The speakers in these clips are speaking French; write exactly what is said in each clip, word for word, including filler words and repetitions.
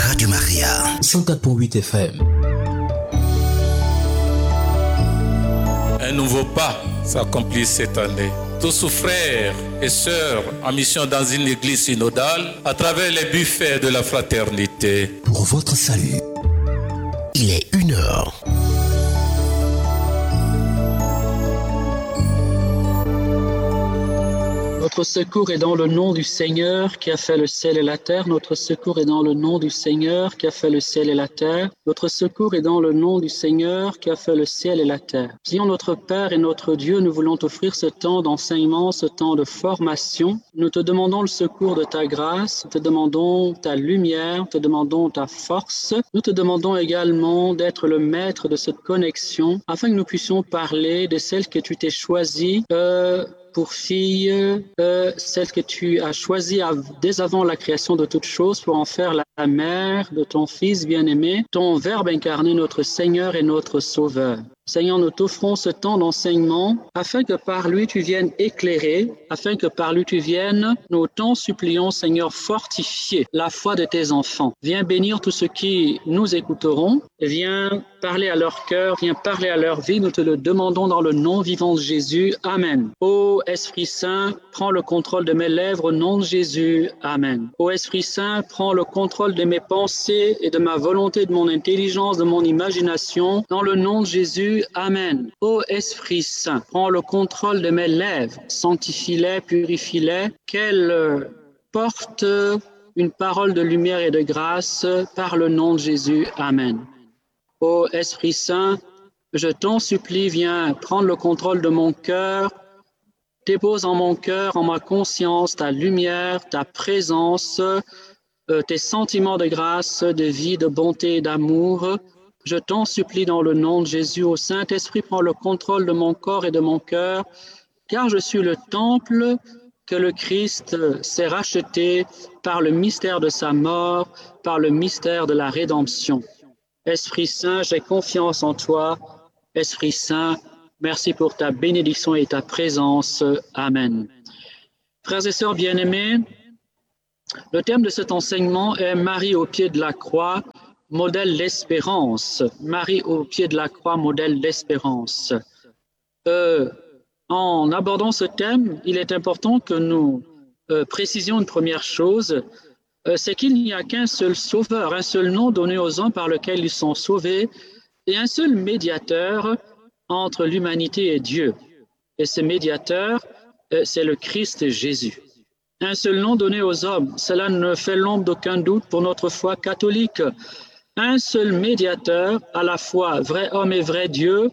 Radio Maria, cent quatre virgule huit F M. Un nouveau pas s'accomplit cette année. Tous frères et sœurs en mission dans une église synodale, à travers les buffets de la fraternité. Pour votre salut, il est une heure. Notre secours est dans le nom du Seigneur qui a fait le ciel et la terre. Notre secours est dans le nom du Seigneur qui a fait le ciel et la terre. Notre secours est dans le nom du Seigneur qui a fait le ciel et la terre. Seigneur notre Père et notre Dieu, nous voulons t'offrir ce temps d'enseignement, ce temps de formation. Nous te demandons le secours de ta grâce, nous te demandons ta lumière, nous te demandons ta force. Nous te demandons également d'être le maître de cette connexion afin que nous puissions parler de celle que tu t'es choisie euh, pour fille, euh, celle que tu as choisie dès avant la création de toutes choses pour en faire la mère de ton Fils bien-aimé, ton Verbe incarné, notre Seigneur et notre Sauveur. Seigneur, nous t'offrons ce temps d'enseignement afin que par lui tu viennes éclairer, afin que par lui tu viennes, nous t'en supplions, Seigneur, fortifier la foi de tes enfants. Viens bénir tous ceux qui nous écouteront, viens parler à leur cœur, viens parler à leur vie, nous te le demandons dans le nom vivant de Jésus. Amen. Ô Esprit Saint, prends le contrôle de mes lèvres au nom de Jésus. Amen. Ô Esprit Saint, prends le contrôle de mes pensées et de ma volonté, de mon intelligence, de mon imagination, dans le nom de Jésus. Amen. Ô Esprit Saint, prends le contrôle de mes lèvres, sanctifie-les, purifie-les, qu'elles portent une parole de lumière et de grâce par le nom de Jésus. Amen. Ô Esprit Saint, je t'en supplie, viens prendre le contrôle de mon cœur, dépose en mon cœur, en ma conscience, ta lumière, ta présence, euh, tes sentiments de grâce, de vie, de bonté et d'amour. Je t'en supplie dans le nom de Jésus, ô Saint-Esprit, prends le contrôle de mon corps et de mon cœur, car je suis le temple que le Christ s'est racheté par le mystère de sa mort, par le mystère de la rédemption. Esprit Saint, j'ai confiance en toi. Esprit Saint, merci pour ta bénédiction et ta présence. Amen. Frères et sœurs bien-aimés, le thème de cet enseignement est Marie au pied de la croix, modèle d'espérance. Marie au pied de la croix, modèle d'espérance. Euh, en abordant ce thème, il est important que nous euh, précisions une première chose, euh, c'est qu'il n'y a qu'un seul sauveur, un seul nom donné aux hommes par lequel ils sont sauvés, et un seul médiateur entre l'humanité et Dieu. Et ce médiateur, euh, c'est le Christ Jésus. Un seul nom donné aux hommes, cela ne fait l'ombre d'aucun doute pour notre foi catholique. Un seul médiateur, à la fois vrai homme et vrai Dieu,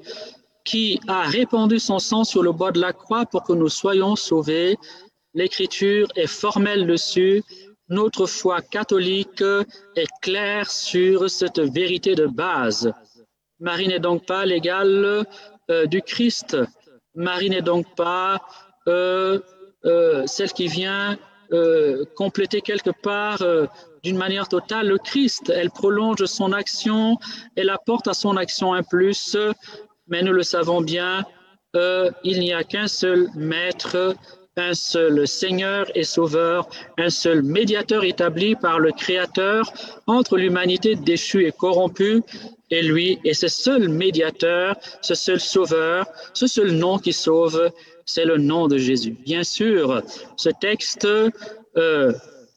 qui a répandu son sang sur le bois de la croix pour que nous soyons sauvés. L'écriture est formelle dessus. Notre foi catholique est claire sur cette vérité de base. Marie n'est donc pas l'égale euh, du Christ. Marie n'est donc pas euh, euh, celle qui vient euh, compléter quelque part euh, d'une manière totale le Christ. Elle prolonge son action, elle apporte à son action un plus, mais nous le savons bien, euh, il n'y a qu'un seul maître, un seul Seigneur et Sauveur, un seul médiateur établi par le Créateur entre l'humanité déchue et corrompue et lui, et ce seul médiateur, ce seul Sauveur, ce seul nom qui sauve, c'est le nom de Jésus. Bien sûr, ce texte, euh,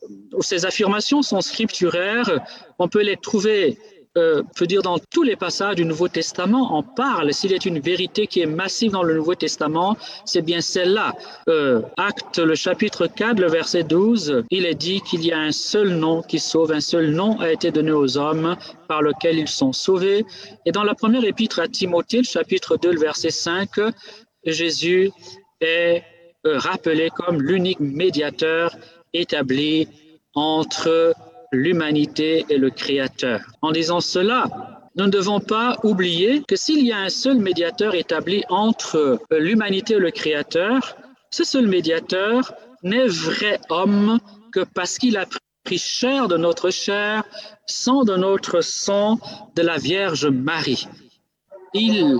ces affirmations sont scripturaires, on peut les trouver, euh, peut dire dans tous les passages du Nouveau Testament, on parle, s'il y a une vérité qui est massive dans le Nouveau Testament, c'est bien celle-là. Euh, Actes, le chapitre quatre, le verset douze, il est dit qu'il y a un seul nom qui sauve, un seul nom a été donné aux hommes par lequel ils sont sauvés. Et dans la première épître à Timothée, le chapitre deux, le verset cinq, Jésus est euh, rappelé comme l'unique médiateur établi entre l'humanité et le Créateur. En disant cela, nous ne devons pas oublier que s'il y a un seul médiateur établi entre l'humanité et le Créateur, ce seul médiateur n'est vrai homme que parce qu'il a pris chair de notre chair, sang de notre sang, de la Vierge Marie. Il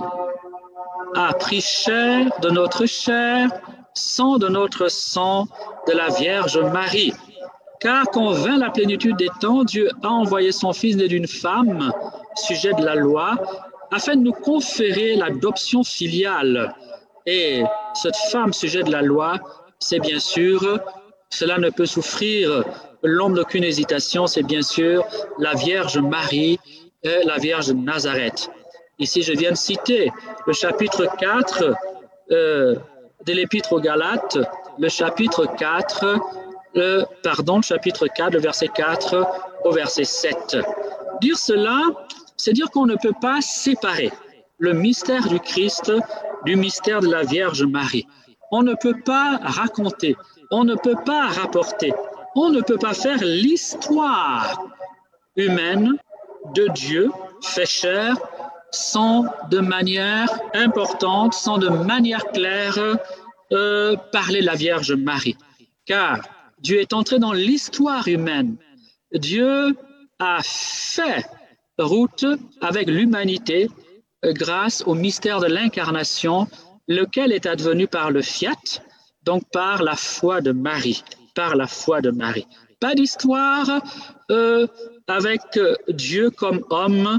a pris chair de notre chair, sang de notre sang, de la Vierge Marie. Car quand vint la plénitude des temps, Dieu a envoyé son Fils né d'une femme, sujet de la loi, afin de nous conférer l'adoption filiale. Et cette femme, sujet de la loi, c'est bien sûr, cela ne peut souffrir l'ombre d'aucune hésitation, c'est bien sûr la Vierge Marie, et la Vierge de Nazareth. Ici, je viens de citer le chapitre quatre euh, de l'Épître aux Galates, le chapitre quatre, euh, pardon, le chapitre quatre, le verset quatre au verset sept. Dire cela, c'est dire qu'on ne peut pas séparer le mystère du Christ du mystère de la Vierge Marie. On ne peut pas raconter, on ne peut pas rapporter, on ne peut pas faire l'histoire humaine de Dieu fait chair sans de manière importante, sans de manière claire euh, parler la Vierge Marie. Car Dieu est entré dans l'histoire humaine. Dieu a fait route avec l'humanité euh, grâce au mystère de l'incarnation, lequel est advenu par le fiat, donc par la foi de Marie, par la foi de Marie. Pas d'histoire euh, avec euh, Dieu comme homme,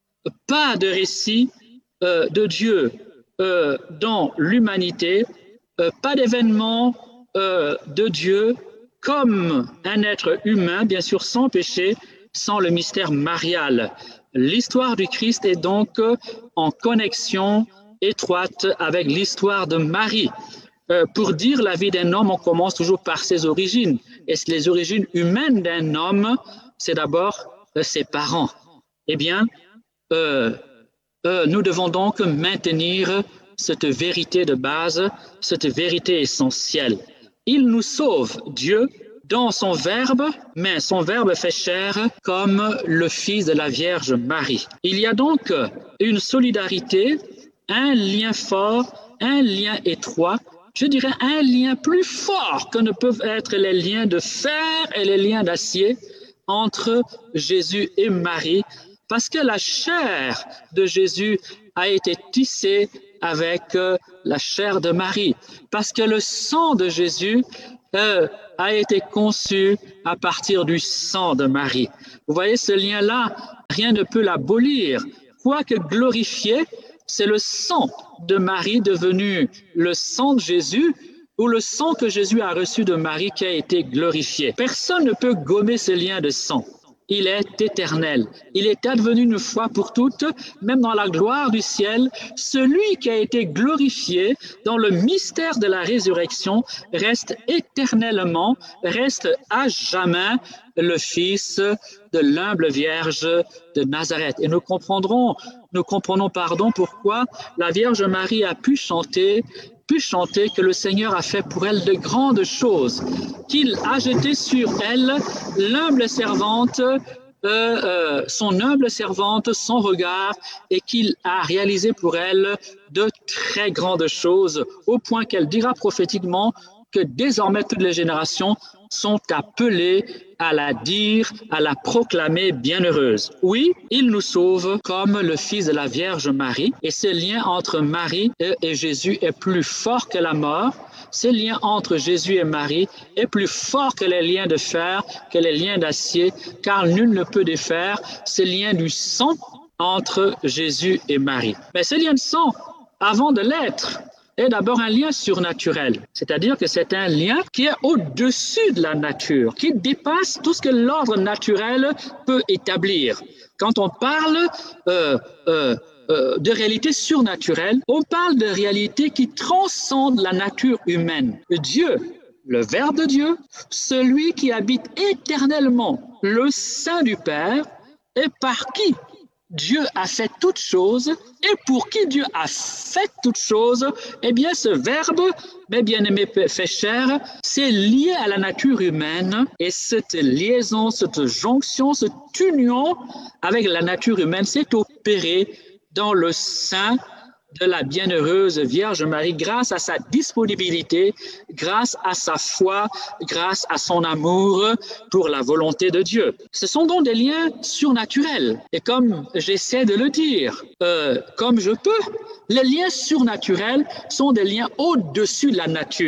pas de récit euh, de Dieu euh, dans l'humanité, euh, pas d'événement euh, de Dieu comme un être humain, bien sûr sans péché, sans le mystère marial. L'histoire du Christ est donc en connexion étroite avec l'histoire de Marie. Euh, pour dire la vie d'un homme, on commence toujours par ses origines. Et les origines humaines d'un homme, c'est d'abord euh, ses parents. Eh bien, euh, euh, nous devons donc maintenir cette vérité de base, cette vérité essentielle. Il nous sauve, Dieu, dans son Verbe, mais son Verbe fait chair comme le Fils de la Vierge Marie. Il y a donc une solidarité, un lien fort, un lien étroit, je dirais un lien plus fort que ne peuvent être les liens de fer et les liens d'acier entre Jésus et Marie, parce que la chair de Jésus a été tissée avec la chair de Marie, parce que le sang de Jésus euh, a été conçu à partir du sang de Marie. Vous voyez, ce lien-là, rien ne peut l'abolir. Quoique glorifié, c'est le sang de Marie devenu le sang de Jésus, ou le sang que Jésus a reçu de Marie qui a été glorifié. Personne ne peut gommer ce lien de sang. Il est éternel. Il est advenu une fois pour toutes, même dans la gloire du ciel. Celui qui a été glorifié dans le mystère de la résurrection reste éternellement, reste à jamais le Fils de l'humble Vierge de Nazareth. Et nous comprendrons, nous comprenons, pardon, pourquoi la Vierge Marie a pu chanter pu chanter que le Seigneur a fait pour elle de grandes choses, qu'il a jeté sur elle l'humble servante, euh, euh, son humble servante, son regard, et qu'il a réalisé pour elle de très grandes choses, au point qu'elle dira prophétiquement que désormais toutes les générations sont appelées à la dire, à la proclamer bienheureuse. Oui, il nous sauve comme le Fils de la Vierge Marie, et ce lien entre Marie et Jésus est plus fort que la mort. Ce lien entre Jésus et Marie est plus fort que les liens de fer, que les liens d'acier, car nul ne peut défaire ce lien du sang entre Jésus et Marie. Mais ce lien de sang, avant de l'être, est d'abord un lien surnaturel, c'est-à-dire que c'est un lien qui est au-dessus de la nature, qui dépasse tout ce que l'ordre naturel peut établir. Quand on parle euh, euh, euh, de réalité surnaturelle, on parle de réalité qui transcende la nature humaine. Dieu, le Verbe de Dieu, celui qui habite éternellement le sein du Père, et par qui Dieu a fait toutes choses, et pour qui Dieu a fait toutes choses, eh bien ce Verbe, mes bien-aimés, fait chair, c'est lié à la nature humaine, et cette liaison, cette jonction, cette union avec la nature humaine s'est opérée dans le sein de la bienheureuse Vierge Marie, grâce à sa disponibilité, grâce à sa foi, grâce à son amour pour la volonté de Dieu. Ce sont donc des liens surnaturels. Et comme j'essaie de le dire, euh, comme je peux, les liens surnaturels sont des liens au-dessus de la nature.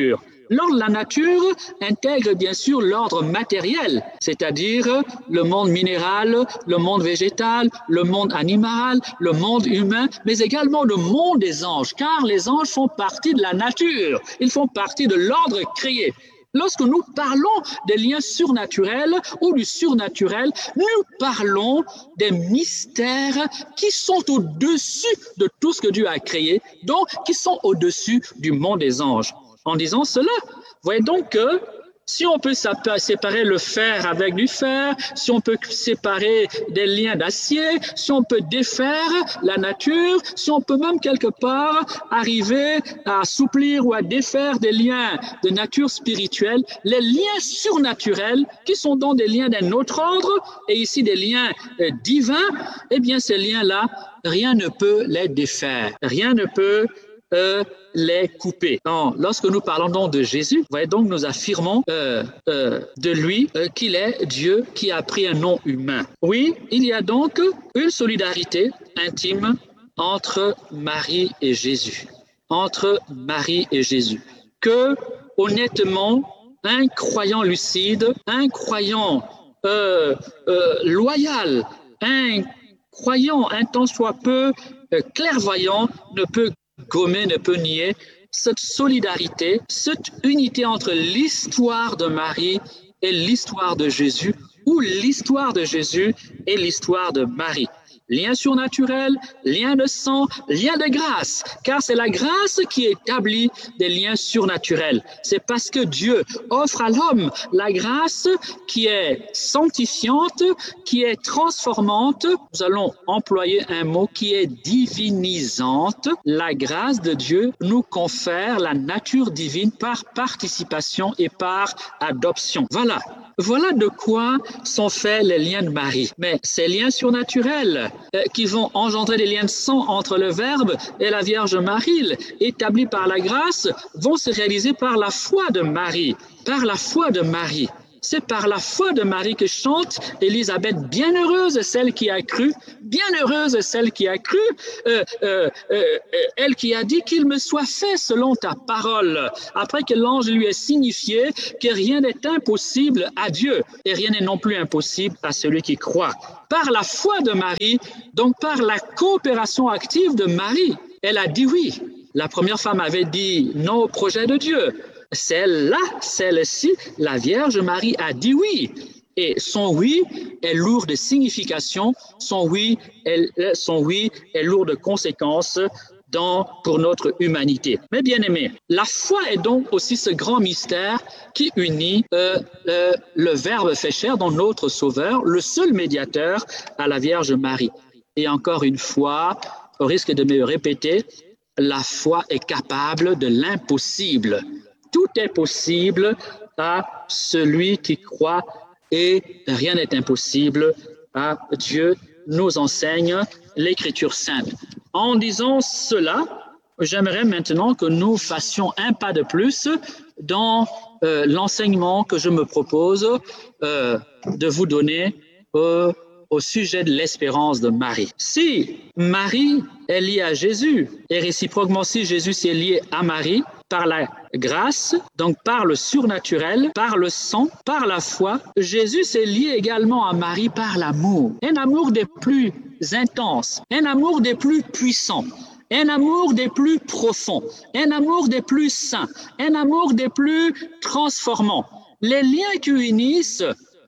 L'ordre de la nature intègre bien sûr l'ordre matériel, c'est-à-dire le monde minéral, le monde végétal, le monde animal, le monde humain, mais également le monde des anges, car les anges font partie de la nature, ils font partie de l'ordre créé. Lorsque nous parlons des liens surnaturels ou du surnaturel, nous parlons des mystères qui sont au-dessus de tout ce que Dieu a créé, donc qui sont au-dessus du monde des anges. En disant cela, voyez donc que si on peut séparer le fer avec du fer, si on peut séparer des liens d'acier, si on peut défaire la nature, si on peut même quelque part arriver à assouplir ou à défaire des liens de nature spirituelle, les liens surnaturels qui sont donc des liens d'un autre ordre et ici des liens euh, divins, eh bien ces liens-là, rien ne peut les défaire, rien ne peut Euh, les couper. Non, lorsque nous parlons donc de Jésus, voyez donc nous affirmons euh, euh, de lui euh, qu'il est Dieu qui a pris un nom humain. Oui, il y a donc une solidarité intime entre Marie et Jésus, entre Marie et Jésus, que honnêtement, un croyant lucide, un croyant euh, euh, loyal, un croyant un tant soit peu euh, clairvoyant ne peut gommer, ne peut nier cette solidarité, cette unité entre l'histoire de Marie et l'histoire de Jésus, ou l'histoire de Jésus et l'histoire de Marie. Lien surnaturel, lien de sang, lien de grâce, car c'est la grâce qui établit des liens surnaturels. C'est parce que Dieu offre à l'homme la grâce qui est sanctifiante, qui est transformante. Nous allons employer un mot qui est divinisante. La grâce de Dieu nous confère la nature divine par participation et par adoption. Voilà. Voilà de quoi sont faits les liens de Marie. Mais ces liens surnaturels euh, qui vont engendrer des liens de sang entre le Verbe et la Vierge Marie, établis par la grâce, vont se réaliser par la foi de Marie, par la foi de Marie. C'est par la foi de Marie que chante Élisabeth, bienheureuse celle qui a cru, bienheureuse celle qui a cru, euh, euh, euh, elle qui a dit qu'il me soit fait selon ta parole, après que l'ange lui ait signifié que rien n'est impossible à Dieu et rien n'est non plus impossible à celui qui croit. Par la foi de Marie, donc par la coopération active de Marie, elle a dit oui. La première femme avait dit non au projet de Dieu. Celle-là, celle-ci, la Vierge Marie a dit oui. Et son oui est lourd de signification, son oui est, son oui est lourd de conséquences dans, pour notre humanité. Mais bien aimé, la foi est donc aussi ce grand mystère qui unit euh, euh, le Verbe fait chair dans notre Sauveur, le seul médiateur à la Vierge Marie. Et encore une fois, au risque de me répéter, la foi est capable de l'impossible. Tout est possible à celui qui croit et rien n'est impossible à Dieu, nous enseigne l'Écriture sainte. En disant cela, j'aimerais maintenant que nous fassions un pas de plus dans euh, l'enseignement que je me propose euh, de vous donner euh, au sujet de l'espérance de Marie. Si Marie est liée à Jésus et réciproquement si Jésus s'est lié à Marie, par la grâce, donc par le surnaturel, par le sang, par la foi, Jésus s'est lié également à Marie par l'amour. Un amour des plus intenses, un amour des plus puissants, un amour des plus profonds, un amour des plus saints, un amour des plus transformants. Les liens qui unissent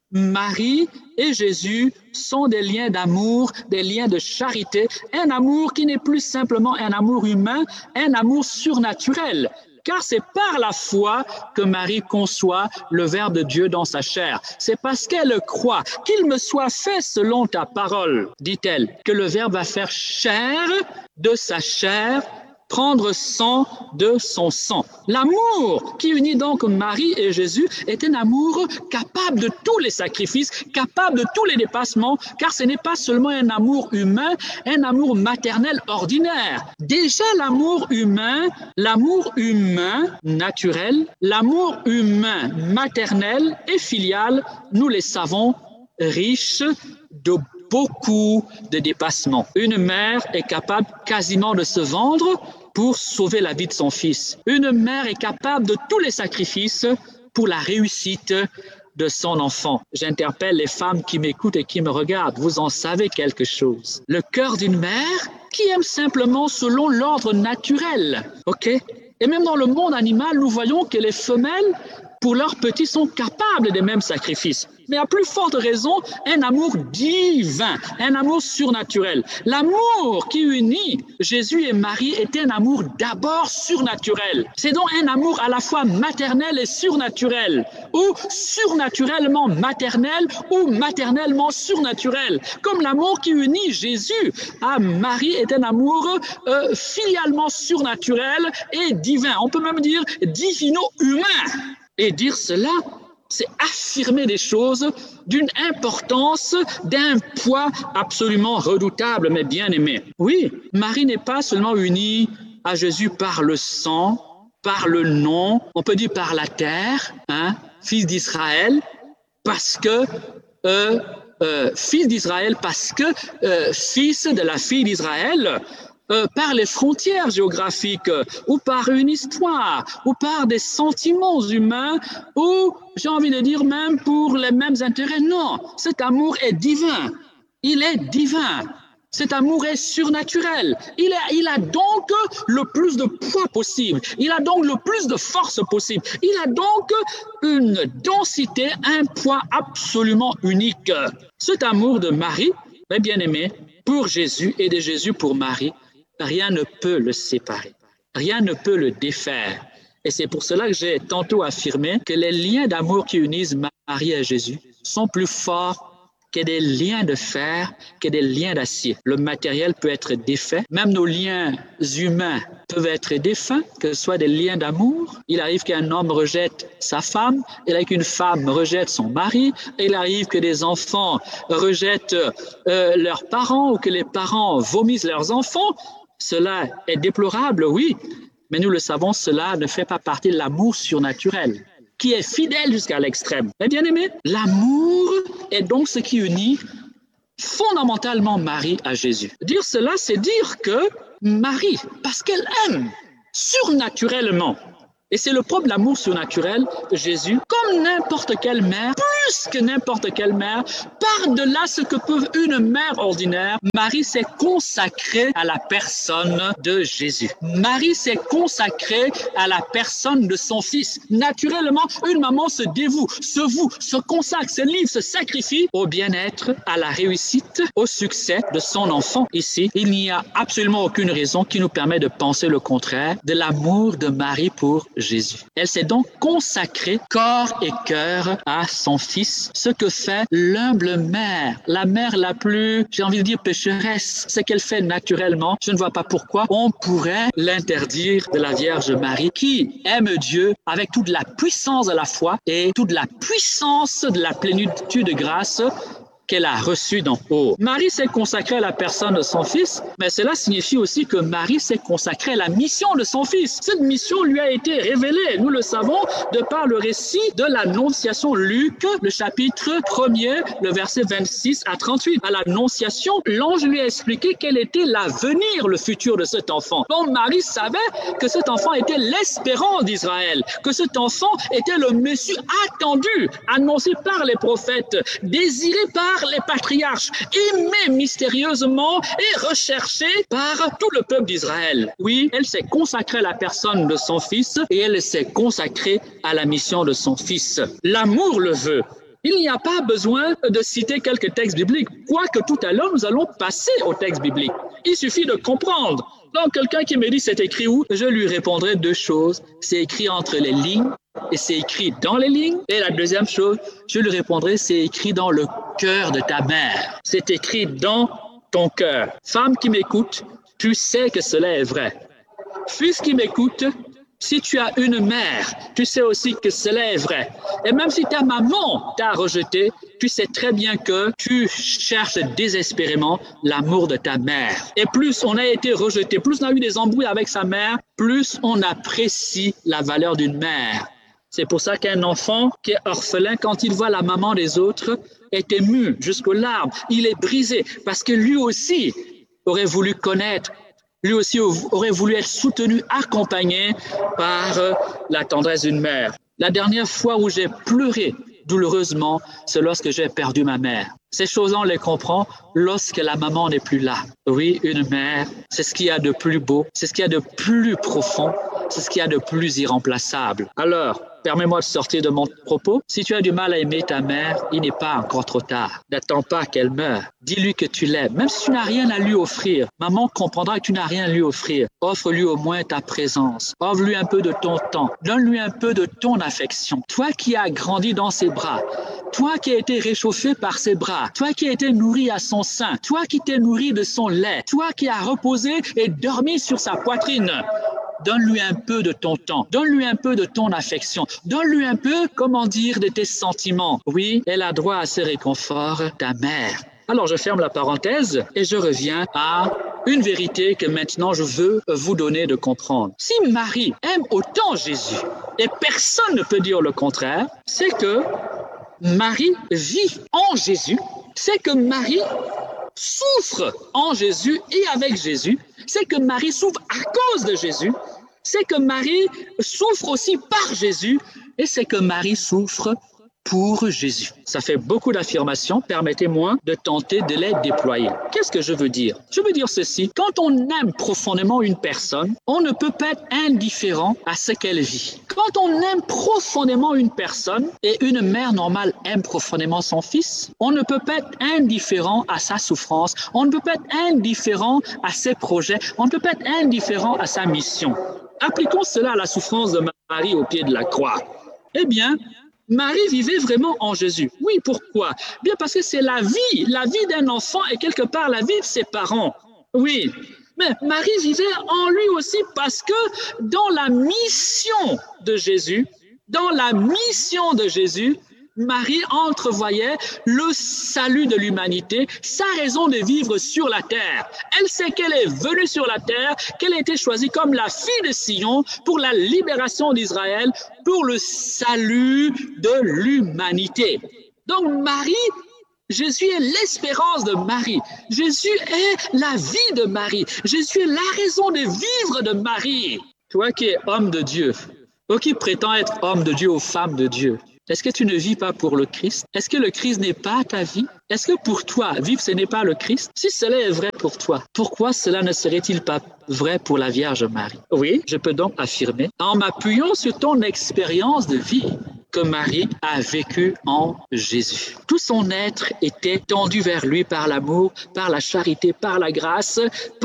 Marie et Jésus sont des liens d'amour, des liens de charité, un amour qui n'est plus simplement un amour humain, un amour surnaturel. Car c'est par la foi que Marie conçoit le Verbe de Dieu dans sa chair. C'est parce qu'elle croit qu'il me soit fait selon ta parole, dit-elle, que le Verbe va faire chair de sa chair, prendre sang de son sang. L'amour qui unit donc Marie et Jésus est un amour capable de tous les sacrifices, capable de tous les dépassements, car ce n'est pas seulement un amour humain, un amour maternel ordinaire. Déjà l'amour humain, l'amour humain naturel, l'amour humain maternel et filial, nous les savons riches de beaucoup de dépassement. Une mère est capable quasiment de se vendre pour sauver la vie de son fils. Une mère est capable de tous les sacrifices pour la réussite de son enfant. J'interpelle les femmes qui m'écoutent et qui me regardent. Vous en savez quelque chose. Le cœur d'une mère qui aime simplement selon l'ordre naturel. OK? Et même dans le monde animal, nous voyons que les femelles, pour leurs petits, sont capables des mêmes sacrifices. Mais à plus forte raison, un amour divin, un amour surnaturel. L'amour qui unit Jésus et Marie est un amour d'abord surnaturel. C'est donc un amour à la fois maternel et surnaturel, ou surnaturellement maternel, ou maternellement surnaturel. Comme l'amour qui unit Jésus à Marie est un amour euh, filialement surnaturel et divin. On peut même dire divino-humain. Et dire cela, c'est affirmer des choses d'une importance, d'un poids absolument redoutable, mais bien aimé. Oui, Marie n'est pas seulement unie à Jésus par le sang, par le nom, on peut dire par la terre, hein, fils d'Israël, parce que, euh, euh, fils d'Israël, parce que euh, fils de la fille d'Israël, Euh, par les frontières géographiques, euh, ou par une histoire, ou par des sentiments humains, ou, j'ai envie de dire, même pour les mêmes intérêts. Non, cet amour est divin. Il est divin. Cet amour est surnaturel. Il, est, il a donc le plus de poids possible. Il a donc le plus de force possible. Il a donc une densité, un poids absolument unique. Cet amour de Marie, mes bien-aimés, pour Jésus et de Jésus pour Marie, rien ne peut le séparer, rien ne peut le défaire. Et c'est pour cela que j'ai tantôt affirmé que les liens d'amour qui unissent Marie et Jésus sont plus forts que des liens de fer, que des liens d'acier. Le matériel peut être défait, même nos liens humains peuvent être défunts, que ce soit des liens d'amour. Il arrive qu'un homme rejette sa femme, il arrive qu'une femme rejette son mari, il arrive que des enfants rejettent euh, leurs parents ou que les parents vomissent leurs enfants. Cela est déplorable, oui, mais nous le savons, cela ne fait pas partie de l'amour surnaturel, qui est fidèle jusqu'à l'extrême. Mais bien aimé, l'amour est donc ce qui unit fondamentalement Marie à Jésus. Dire cela, c'est dire que Marie, parce qu'elle aime surnaturellement, et c'est le propre de l'amour surnaturel de Jésus, comme n'importe quelle mère, plus que n'importe quelle mère, par-delà ce que peut une mère ordinaire, Marie s'est consacrée à la personne de Jésus. Marie s'est consacrée à la personne de son fils. Naturellement, une maman se dévoue, se voue, se consacre, se livre, se sacrifie au bien-être, à la réussite, au succès de son enfant. Ici, il n'y a absolument aucune raison qui nous permet de penser le contraire de l'amour de Marie pour Jésus. Elle s'est donc consacrée corps et cœur à son fils, ce que fait l'humble mère, la mère la plus, j'ai envie de dire pécheresse, ce qu'elle fait naturellement. Je ne vois pas pourquoi on pourrait l'interdire de la Vierge Marie qui aime Dieu avec toute la puissance de la foi et toute la puissance de la plénitude de grâce qu'elle a reçue d'en haut. Marie s'est consacrée à la personne de son fils, mais cela signifie aussi que Marie s'est consacrée à la mission de son fils. Cette mission lui a été révélée, nous le savons, de par le récit de l'Annonciation. Luc, le chapitre premier, le verset vingt-six à trente-huit. À l'Annonciation, l'ange lui a expliqué quel était l'avenir, le futur de cet enfant. Donc Marie savait que cet enfant était l'espérance d'Israël, que cet enfant était le Messie attendu, annoncé par les prophètes, désiré par les patriarches, aimé mystérieusement et recherché par tout le peuple d'Israël. Oui, elle s'est consacrée à la personne de son fils et elle s'est consacrée à la mission de son fils. L'amour le veut. Il n'y a pas besoin de citer quelques textes bibliques, quoique tout à l'heure nous allons passer au texte biblique. Il suffit de comprendre. Donc quelqu'un qui me dit c'est écrit où, je lui répondrai deux choses. C'est écrit entre les lignes et c'est écrit dans les lignes. Et la deuxième chose, je lui répondrai c'est écrit dans le cœur de ta mère. C'est écrit dans ton cœur. Femme qui m'écoute, tu sais que cela est vrai. Fils qui m'écoute, si tu as une mère, tu sais aussi que cela est vrai. Et même si ta maman t'a rejeté, tu sais très bien que tu cherches désespérément l'amour de ta mère. Et plus on a été rejeté, plus on a eu des embrouilles avec sa mère, plus on apprécie la valeur d'une mère. C'est pour ça qu'un enfant qui est orphelin, quand il voit la maman des autres, est ému jusqu'aux larmes, il est brisé parce que lui aussi aurait voulu connaître, lui aussi aurait voulu être soutenu, accompagné par la tendresse d'une mère. La dernière fois où j'ai pleuré douloureusement, c'est lorsque j'ai perdu ma mère. Ces choses-là, on les comprend lorsque la maman n'est plus là. Oui, une mère, c'est ce qu'il y a de plus beau, c'est ce qu'il y a de plus profond, c'est ce qu'il y a de plus irremplaçable. Alors, permets-moi de sortir de mon propos. Si tu as du mal à aimer ta mère, il n'est pas encore trop tard. N'attends pas qu'elle meure. Dis-lui que tu l'aimes, même si tu n'as rien à lui offrir. Maman comprendra que tu n'as rien à lui offrir. Offre-lui au moins ta présence. Offre-lui un peu de ton temps. Donne-lui un peu de ton affection. Toi qui as grandi dans ses bras, toi qui as été réchauffé par ses bras, toi qui as été nourri à son sein, toi qui t'es nourri de son lait, toi qui as reposé et dormi sur sa poitrine. Donne-lui un peu de ton temps, donne-lui un peu de ton affection, donne-lui un peu, comment dire, de tes sentiments. Oui, elle a droit à ce réconfort, ta mère. Alors, je ferme la parenthèse et je reviens à une vérité que maintenant je veux vous donner de comprendre. Si Marie aime autant Jésus, et personne ne peut dire le contraire, c'est que Marie vit en Jésus, c'est que Marie souffre en Jésus et avec Jésus, c'est que Marie souffre à cause de Jésus, c'est que Marie souffre aussi par Jésus et c'est que Marie souffre pour Jésus. Ça fait beaucoup d'affirmations, permettez-moi de tenter de les déployer. Qu'est-ce que je veux dire? Je veux dire ceci, quand on aime profondément une personne, on ne peut pas être indifférent à ce qu'elle vit. Quand on aime profondément une personne, et une mère normale aime profondément son fils, on ne peut pas être indifférent à sa souffrance, on ne peut pas être indifférent à ses projets, on ne peut pas être indifférent à sa mission. Appliquons cela à la souffrance de Marie au pied de la croix. Eh bien, Marie vivait vraiment en Jésus. Oui, pourquoi? Bien parce que c'est la vie, la vie d'un enfant et quelque part la vie de ses parents. Oui, mais Marie vivait en lui aussi parce que dans la mission de Jésus, dans la mission de Jésus, Marie entrevoyait le salut de l'humanité, sa raison de vivre sur la terre. Elle sait qu'elle est venue sur la terre, qu'elle a été choisie comme la fille de Sion pour la libération d'Israël, pour le salut de l'humanité. Donc Marie, Jésus est l'espérance de Marie. Jésus est la vie de Marie. Jésus est la raison de vivre de Marie. Toi qui es homme de Dieu, toi qui prétends être homme de Dieu ou femme de Dieu, est-ce que tu ne vis pas pour le Christ? Est-ce que le Christ n'est pas ta vie? Est-ce que pour toi, vivre, ce n'est pas le Christ? Si cela est vrai pour toi, pourquoi cela ne serait-il pas vrai pour la Vierge Marie? Oui, je peux donc affirmer, en m'appuyant sur ton expérience de vie, que Marie a vécu en Jésus. Tout son être était tendu vers lui par l'amour, par la charité, par la grâce,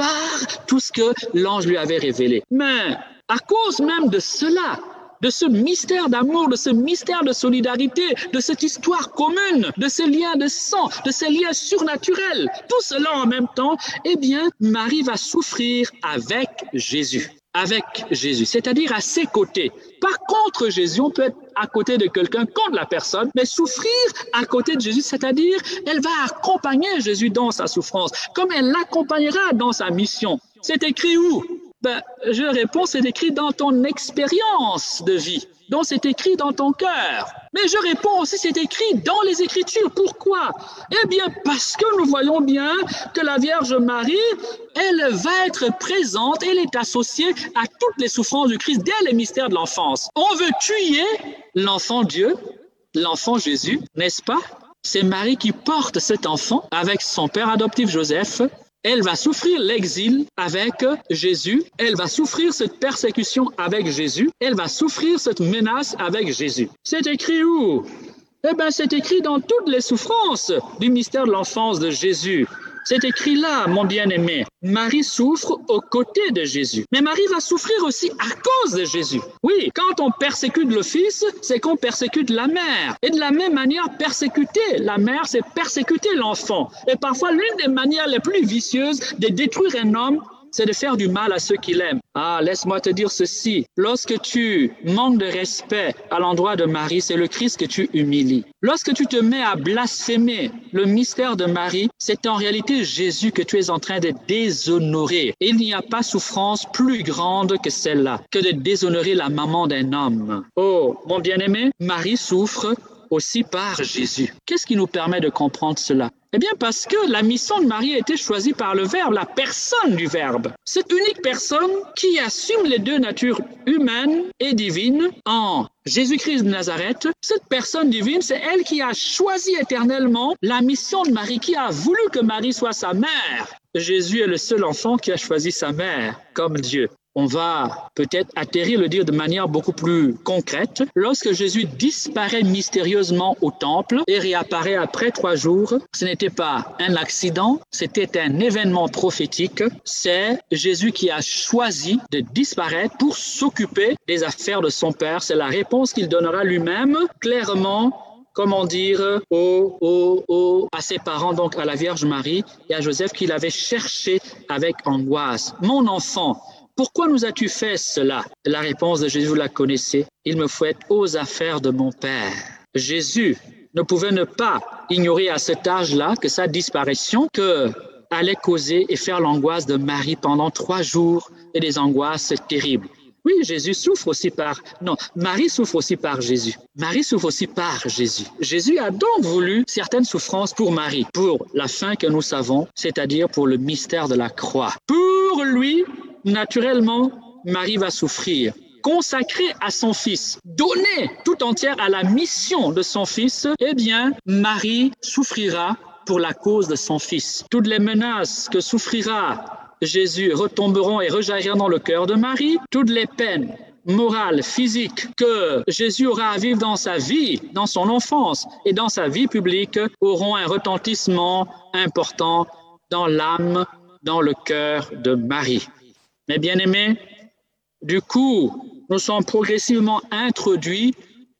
par tout ce que l'ange lui avait révélé. Mais à cause même de cela, de ce mystère d'amour, de ce mystère de solidarité, de cette histoire commune, de ce lien de sang, de ces liens surnaturels, tout cela en même temps, eh bien, Marie va souffrir avec Jésus. Avec Jésus, c'est-à-dire à ses côtés. Pas contre Jésus, on peut être à côté de quelqu'un, contre la personne, mais souffrir à côté de Jésus, c'est-à-dire elle va accompagner Jésus dans sa souffrance, comme elle l'accompagnera dans sa mission. C'est écrit où? Ben, je réponds, c'est écrit dans ton expérience de vie. Donc, c'est écrit dans ton cœur. Mais je réponds aussi, c'est écrit dans les Écritures. Pourquoi? Eh bien, parce que nous voyons bien que la Vierge Marie, elle va être présente, elle est associée à toutes les souffrances du Christ dès les mystères de l'enfance. On veut tuer l'enfant Dieu, l'enfant Jésus, n'est-ce pas? C'est Marie qui porte cet enfant avec son père adoptif Joseph. Elle va souffrir l'exil avec Jésus. Elle va souffrir cette persécution avec Jésus. Elle va souffrir cette menace avec Jésus. C'est écrit où? Eh bien, c'est écrit dans toutes les souffrances du mystère de l'enfance de Jésus. C'est écrit là, mon bien-aimé. Marie souffre aux côtés de Jésus. Mais Marie va souffrir aussi à cause de Jésus. Oui, quand on persécute le Fils, c'est qu'on persécute la mère. Et de la même manière, persécuter la mère, c'est persécuter l'enfant. Et parfois, l'une des manières les plus vicieuses de détruire un homme, c'est de faire du mal à ceux qui l'aiment. Ah, laisse-moi te dire ceci. Lorsque tu manques de respect à l'endroit de Marie, c'est le Christ que tu humilies. Lorsque tu te mets à blasphémer le mystère de Marie, c'est en réalité Jésus que tu es en train de déshonorer. Et il n'y a pas souffrance plus grande que celle-là, que de déshonorer la maman d'un homme. Oh, mon bien-aimé, Marie souffre aussi par Jésus. Qu'est-ce qui nous permet de comprendre cela? Eh bien, parce que la mission de Marie a été choisie par le Verbe, la personne du Verbe. Cette unique personne qui assume les deux natures humaines et divines en Jésus-Christ de Nazareth, cette personne divine, c'est elle qui a choisi éternellement la mission de Marie, qui a voulu que Marie soit sa mère. Jésus est le seul enfant qui a choisi sa mère comme Dieu. On va peut-être atterrir le dire de manière beaucoup plus concrète. Lorsque Jésus disparaît mystérieusement au temple et réapparaît après trois jours, ce n'était pas un accident, c'était un événement prophétique. C'est Jésus qui a choisi de disparaître pour s'occuper des affaires de son Père. C'est la réponse qu'il donnera lui-même clairement, comment dire, au, au, au, à ses parents, donc à la Vierge Marie et à Joseph, qu'il avait cherché avec angoisse. Mon enfant, pourquoi nous as-tu fait cela? La réponse de Jésus, vous la connaissez. Il me faut être aux affaires de mon Père. Jésus ne pouvait ne pas ignorer à cet âge-là que sa disparition que allait causer et faire l'angoisse de Marie pendant trois jours et des angoisses terribles. Oui, Jésus souffre aussi par... Non, Marie souffre aussi par Jésus. Marie souffre aussi par Jésus. Jésus a donc voulu certaines souffrances pour Marie, pour la fin que nous savons, c'est-à-dire pour le mystère de la croix. Pour lui, naturellement, Marie va souffrir. Consacrée à son Fils, donnée tout entière à la mission de son Fils, eh bien, Marie souffrira pour la cause de son Fils. Toutes les menaces que souffrira Jésus retomberont et rejailliront dans le cœur de Marie. Toutes les peines morales, physiques que Jésus aura à vivre dans sa vie, dans son enfance et dans sa vie publique auront un retentissement important dans l'âme, dans le cœur de Marie. Mes bien-aimés, du coup, nous sommes progressivement introduits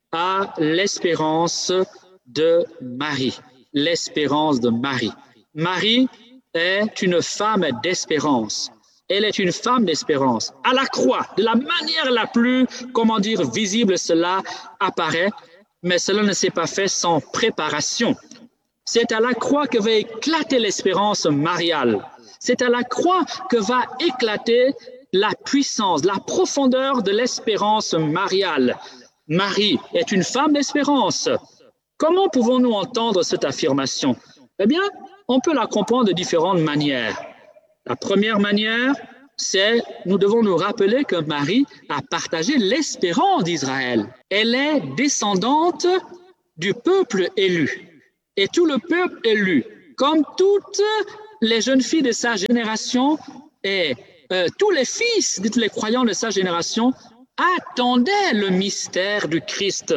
à l'espérance de Marie. L'espérance de Marie. Marie est une femme d'espérance. Elle est une femme d'espérance. À la croix, de la manière la plus, comment dire, visible, cela apparaît, mais cela ne s'est pas fait sans préparation. C'est à la croix que va éclater l'espérance mariale. C'est à la croix que va éclater la puissance, la profondeur de l'espérance mariale. Marie est une femme d'espérance. Comment pouvons-nous entendre cette affirmation? Eh bien, on peut la comprendre de différentes manières. La première manière, c'est, nous devons nous rappeler que Marie a partagé l'espérance d'Israël. Elle est descendante du peuple élu. Et tout le peuple élu, comme toutes les jeunes filles de sa génération et euh, tous les fils de tous les croyants de sa génération, attendaient le mystère du Christ,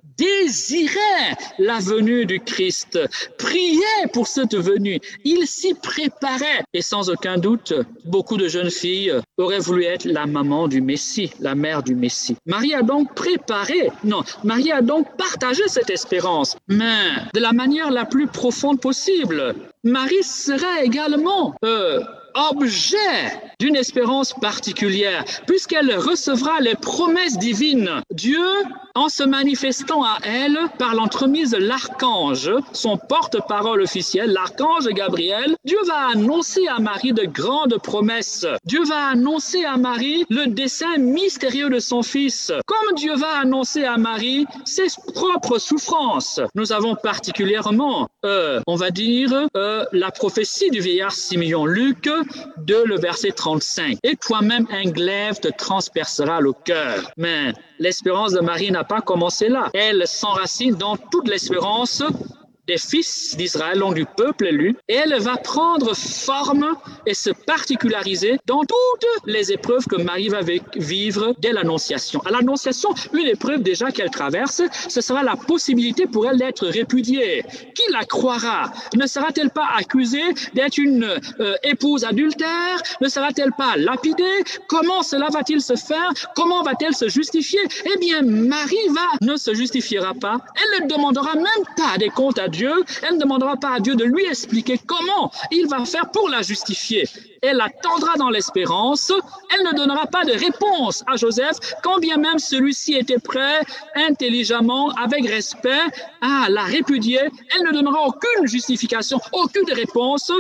désiraient la venue du Christ, priaient pour cette venue. Ils s'y préparaient. Et sans aucun doute, beaucoup de jeunes filles auraient voulu être la maman du Messie, la mère du Messie. Marie a donc préparé, non, Marie a donc partagé cette espérance, mais de la manière la plus profonde possible. Marie sera également euh, objet d'une espérance particulière, puisqu'elle recevra les promesses divines. Dieu, en se manifestant à elle par l'entremise de l'archange, son porte-parole officiel, l'archange Gabriel, Dieu va annoncer à Marie de grandes promesses. Dieu va annoncer à Marie le dessein mystérieux de son Fils, comme Dieu va annoncer à Marie ses propres souffrances. Nous avons particulièrement, euh, on va dire, euh, la prophétie du vieillard Simeon, Luc deux, le verset trente-cinq. « Et toi-même, un glaive te transpercera le cœur. » Mais l'espérance de Marie n'a pas commencé là. Elle s'enracine dans toute l'espérance des fils d'Israël, donc du peuple élu, et elle va prendre forme et se particulariser dans toutes les épreuves que Marie va vivre dès l'Annonciation. À l'Annonciation, une épreuve déjà qu'elle traverse, ce sera la possibilité pour elle d'être répudiée. Qui la croira? Ne sera-t-elle pas accusée d'être une euh, épouse adultère? Ne sera-t-elle pas lapidée? Comment cela va-t-il se faire? Comment va-t-elle se justifier? Eh bien, Marie va, ne se justifiera pas. Elle ne demandera même pas des comptes à Dieu. Elle ne demandera pas à Dieu de lui expliquer comment il va faire pour la justifier. Elle attendra dans l'espérance. Elle ne donnera pas de réponse à Joseph, quand bien même celui-ci était prêt, intelligemment, avec respect, à la répudier. Elle ne donnera aucune justification, aucune réponse,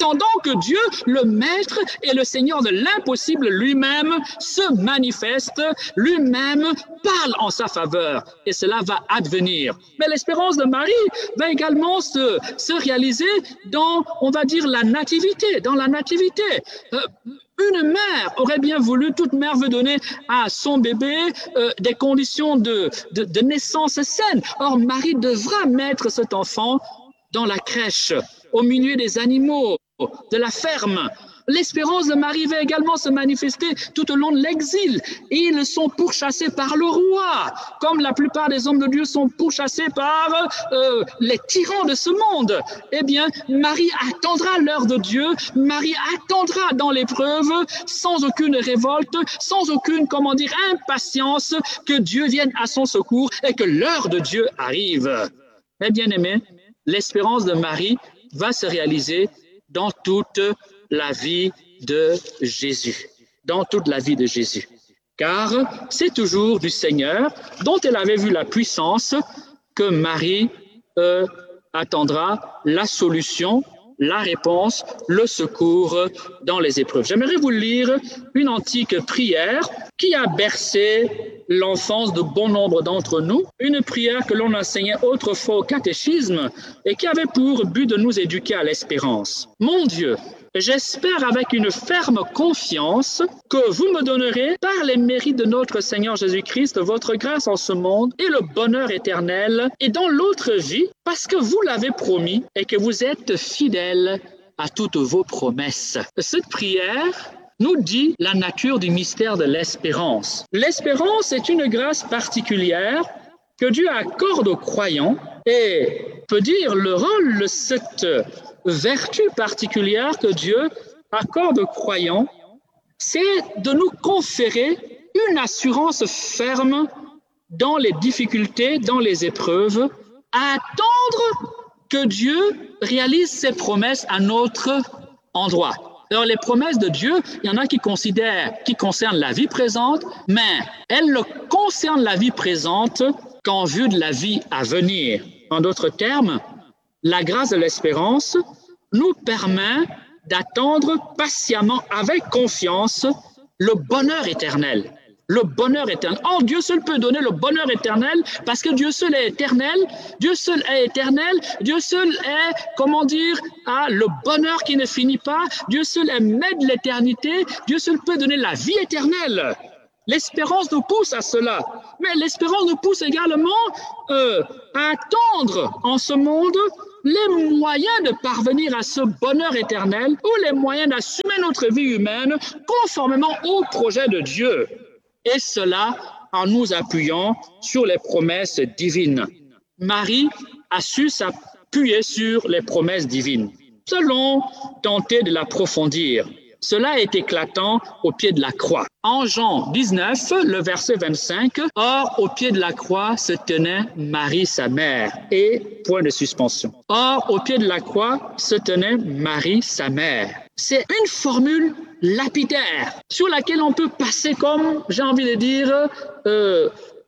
attendant que Dieu, le Maître et le Seigneur de l'impossible lui-même, se manifeste, lui-même parle en sa faveur. Et cela va advenir. Mais l'espérance de Marie va également se, se réaliser dans, on va dire, la nativité, dans la nativité. Euh, Une mère aurait bien voulu, toute mère veut donner à son bébé euh, des conditions de, de, de naissance saines. Or, Marie devra mettre cet enfant dans la crèche, au milieu des animaux, de la ferme. L'espérance de Marie va également se manifester tout au long de l'exil. Ils sont pourchassés par le roi, comme la plupart des hommes de Dieu sont pourchassés par euh, les tyrans de ce monde. Eh bien, Marie attendra l'heure de Dieu, Marie attendra dans l'épreuve, sans aucune révolte, sans aucune, comment dire, impatience, que Dieu vienne à son secours et que l'heure de Dieu arrive. Mais bien aimé, l'espérance de Marie va se réaliser dans toute la vie de Jésus, dans toute la vie de Jésus. Car c'est toujours du Seigneur dont elle avait vu la puissance que Marie euh, attendra la solution, la réponse, le secours dans les épreuves. J'aimerais vous lire une antique prière qui a bercé l'enfance de bon nombre d'entre nous, une prière que l'on enseignait autrefois au catéchisme et qui avait pour but de nous éduquer à l'espérance. Mon Dieu, j'espère avec une ferme confiance que vous me donnerez, par les mérites de notre Seigneur Jésus-Christ, votre grâce en ce monde et le bonheur éternel et dans l'autre vie, parce que vous l'avez promis et que vous êtes fidèles à toutes vos promesses. Cette prière nous dit la nature du mystère de l'espérance. L'espérance est une grâce particulière que Dieu accorde aux croyants et peut dire le rôle de cette vertu particulière que Dieu accorde aux croyants, c'est de nous conférer une assurance ferme dans les difficultés, dans les épreuves, à attendre que Dieu réalise ses promesses à notre endroit. Alors, les promesses de Dieu, il y en a qui considèrent, qui concernent la vie présente, mais elles ne concernent la vie présente qu'en vue de la vie à venir. En d'autres termes, la grâce de l'espérance nous permet d'attendre patiemment, avec confiance, le bonheur éternel. Le bonheur éternel. Or, Dieu seul peut donner le bonheur éternel parce que Dieu seul est éternel. Dieu seul est éternel. Dieu seul est, comment dire, ah, le bonheur qui ne finit pas. Dieu seul est maître de l'éternité. Dieu seul peut donner la vie éternelle. L'espérance nous pousse à cela. Mais l'espérance nous pousse également euh, à attendre en ce monde les moyens de parvenir à ce bonheur éternel ou les moyens d'assumer notre vie humaine conformément au projet de Dieu. Et cela en nous appuyant sur les promesses divines. Marie a su s'appuyer sur les promesses divines. Selon tenter de l'approfondir, cela est éclatant au pied de la croix. En Jean dix-neuf, le verset vingt-cinq, « Or, au pied de la croix se tenait Marie, sa mère. » Et point de suspension. « Or, au pied de la croix se tenait Marie, sa mère. » C'est une formule lapidaire sur laquelle on peut passer comme, j'ai envie de dire, euh,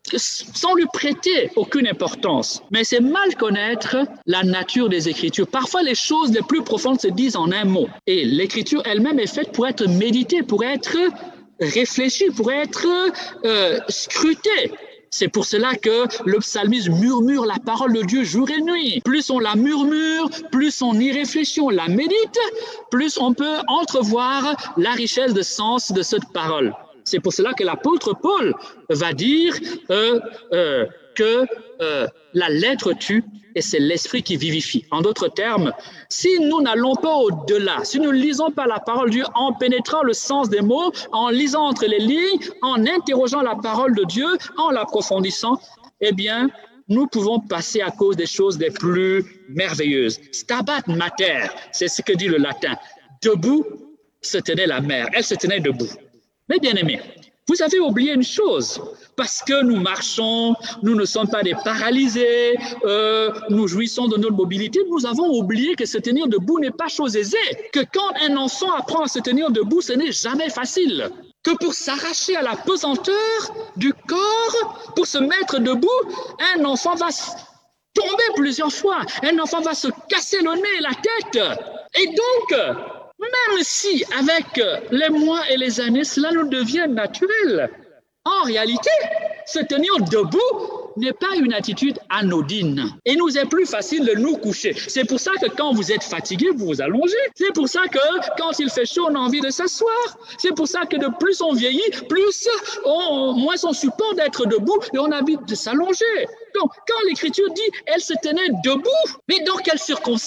sans lui prêter aucune importance. Mais c'est mal connaître la nature des Écritures. Parfois, les choses les plus profondes se disent en un mot. Et l'Écriture elle-même est faite pour être méditée, pour être réfléchie, pour être euh, scrutée. C'est pour cela que le psalmiste murmure la parole de Dieu jour et nuit. Plus on la murmure, plus on y réfléchit, on la médite, plus on peut entrevoir la richesse de sens de cette parole. C'est pour cela que l'apôtre Paul va dire euh, euh, que euh, la lettre tue et c'est l'esprit qui vivifie. En d'autres termes, si nous n'allons pas au-delà, si nous ne lisons pas la parole de Dieu en pénétrant le sens des mots, en lisant entre les lignes, en interrogeant la parole de Dieu, en l'approfondissant, eh bien, nous pouvons passer à cause des choses les plus merveilleuses. Stabat mater, c'est ce que dit le latin. Debout se tenait la mer, elle se tenait debout. Mais bien aimés, vous avez oublié une chose, parce que nous marchons, nous ne sommes pas des paralysés, euh, nous jouissons de notre mobilité, nous avons oublié que se tenir debout n'est pas chose aisée, que quand un enfant apprend à se tenir debout, ce n'est jamais facile, que pour s'arracher à la pesanteur du corps, pour se mettre debout, un enfant va tomber plusieurs fois, un enfant va se casser le nez et la tête. Et donc, même si avec les mois et les années, cela nous devient naturel, en réalité, se tenir debout n'est pas une attitude anodine. Il nous est plus facile de nous coucher. C'est pour ça que quand vous êtes fatigué, vous vous allongez. C'est pour ça que quand il fait chaud, on a envie de s'asseoir. C'est pour ça que de plus on vieillit, plus on, moins on supporte d'être debout et on a envie de s'allonger. Donc, quand l'Écriture dit « elle se tenait debout », mais dans quelles circonstances ?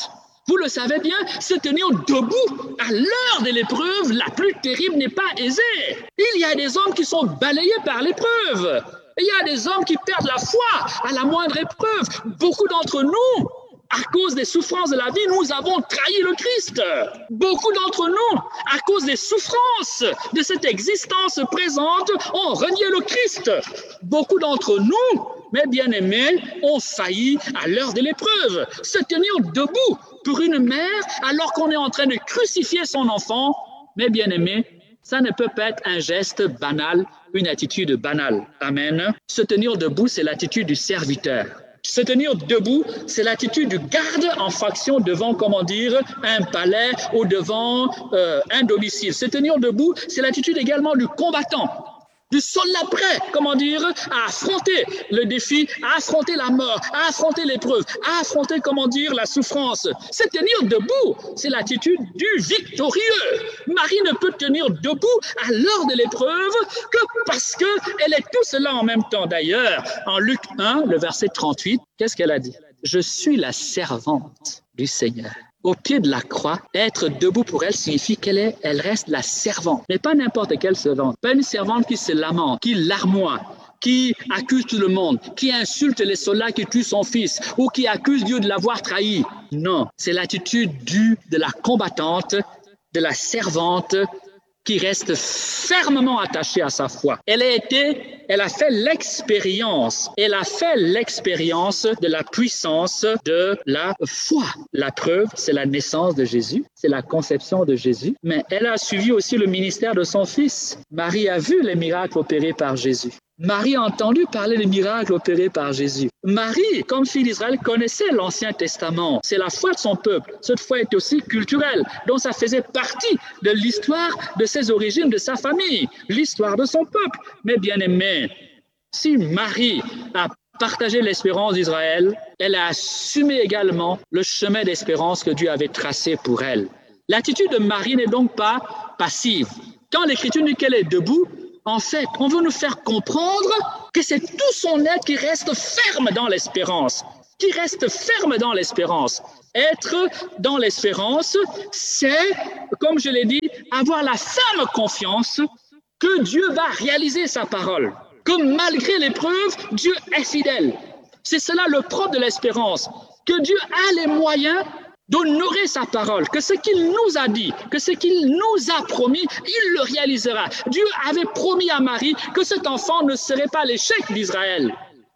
Vous le savez bien, se tenir debout à l'heure de l'épreuve la plus terrible n'est pas aisé. Il y a des hommes qui sont balayés par l'épreuve. Il y a des hommes qui perdent la foi à la moindre épreuve. Beaucoup d'entre nous, à cause des souffrances de la vie, nous avons trahi le Christ. Beaucoup d'entre nous, à cause des souffrances de cette existence présente, ont renié le Christ. Beaucoup d'entre nous, mes bien-aimés, ont failli à l'heure de l'épreuve. Se tenir debout pour une mère alors qu'on est en train de crucifier son enfant, mes bien-aimés, ça ne peut pas être un geste banal, une attitude banale. Amen. Se tenir debout, c'est l'attitude du serviteur. Se tenir debout, c'est l'attitude du garde en faction devant, comment dire, un palais ou devant euh, un domicile. Se tenir debout, c'est l'attitude également du combattant, du soldat prêt, comment dire, à affronter le défi, à affronter la mort, à affronter l'épreuve, à affronter, comment dire, la souffrance. Se tenir debout, c'est l'attitude du victorieux. Marie ne peut tenir debout à l'heure de l'épreuve que parce qu'elle est tout cela en même temps. D'ailleurs, en Luc un, le verset trente-huit, qu'est-ce qu'elle a dit? « Je suis la servante du Seigneur ». Au pied de la croix, être debout pour elle signifie qu'elle est, elle reste la servante, mais pas n'importe quelle servante, pas une servante qui se lamente, qui larmoie, qui accuse tout le monde, qui insulte les soldats qui tuent son fils ou qui accuse Dieu de l'avoir trahi. Non, c'est l'attitude du, de la combattante, de la servante qui reste fermement attachée à sa foi. Elle a été, elle a fait l'expérience, elle a fait l'expérience de la puissance de la foi. La preuve, c'est la naissance de Jésus, c'est la conception de Jésus, mais elle a suivi aussi le ministère de son fils. Marie a vu les miracles opérés par Jésus. Marie a entendu parler des miracles opérés par Jésus. Marie, comme fille d'Israël, connaissait l'Ancien Testament. C'est la foi de son peuple. Cette foi est aussi culturelle, donc ça faisait partie de l'histoire de ses origines, de sa famille, l'histoire de son peuple. Mais bien aimé, si Marie a partagé l'espérance d'Israël, elle a assumé également le chemin d'espérance que Dieu avait tracé pour elle. L'attitude de Marie n'est donc pas passive. Quand l'Écriture dit qu'elle est debout, en fait, on veut nous faire comprendre que c'est tout son être qui reste ferme dans l'espérance, qui reste ferme dans l'espérance. Être dans l'espérance, c'est, comme je l'ai dit, avoir la ferme confiance que Dieu va réaliser sa parole, que malgré l'épreuve, Dieu est fidèle. C'est cela le propre de l'espérance, que Dieu a les moyens d'honorer sa parole, que ce qu'il nous a dit, que ce qu'il nous a promis, il le réalisera. Dieu avait promis à Marie que cet enfant ne serait pas l'échec d'Israël,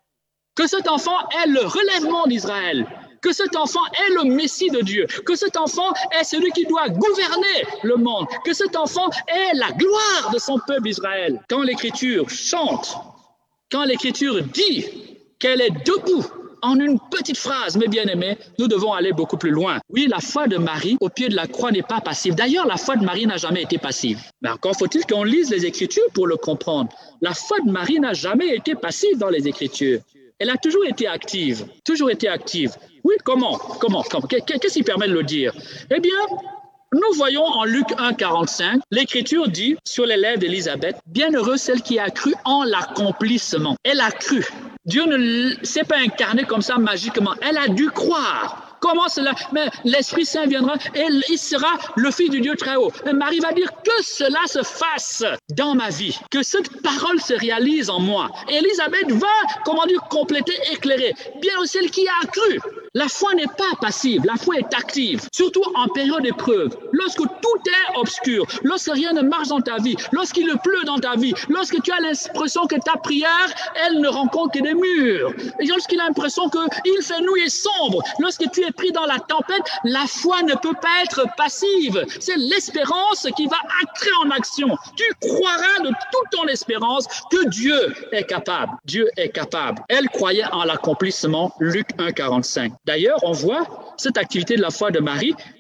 que cet enfant est le relèvement d'Israël, que cet enfant est le Messie de Dieu, que cet enfant est celui qui doit gouverner le monde, que cet enfant est la gloire de son peuple Israël. Quand l'Écriture chante, quand l'Écriture dit qu'elle est debout, en une petite phrase, mes bien-aimés, nous devons aller beaucoup plus loin. Oui, la foi de Marie au pied de la croix n'est pas passive. D'ailleurs, la foi de Marie n'a jamais été passive. Mais encore faut-il qu'on lise les Écritures pour le comprendre. La foi de Marie n'a jamais été passive dans les Écritures. Elle a toujours été active, toujours été active. Oui, comment? Comment? comment Qu'est-ce qui permet de le dire? Eh bien, nous voyons en Luc un, quarante-cinq, l'Écriture dit sur les lèvres d'Élisabeth, « Bienheureuse celle qui a cru en l'accomplissement. » Elle a cru. Dieu ne s'est pas incarné comme ça magiquement. Elle a dû croire. Comment cela? Mais l'Esprit Saint viendra et il sera le Fils du Dieu très haut. Et Marie va dire que cela se fasse dans ma vie, que cette parole se réalise en moi. Et Élisabeth va, comment dire, compléter, éclairer. Bien celle qui a cru. La foi n'est pas passive, la foi est active, surtout en période d'épreuve. Lorsque tout est obscur, lorsque rien ne marche dans ta vie, lorsqu'il pleut dans ta vie, lorsque tu as l'impression que ta prière, elle ne rencontre que des murs. Et lorsqu'il a l'impression qu'il fait nuit et sombre, lorsque tu es pris dans la tempête, la foi ne peut pas être passive. C'est l'espérance qui va entrer en action. Tu croiras de toute ton espérance que Dieu est capable. Dieu est capable. Elle croyait en l'accomplissement, Luc un, quarante-cinq. D'ailleurs, on voit cette activité de la foi de Marie